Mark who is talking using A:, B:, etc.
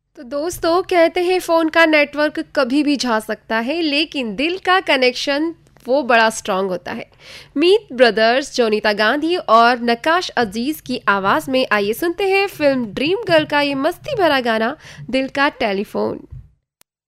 A: तो दोस्तों कहते हैं फोन का नेटवर्क कभी भी जा सकता है, लेकिन दिल का कनेक्शन वो बड़ा स्ट्रांग होता है। मीत ब्रदर्स, जोनीता गांधी और नकाश अजीज की आवाज में आइए सुनते हैं फिल्म ड्रीम गर्ल का ये मस्ती भरा गाना, दिल का टेलीफोन।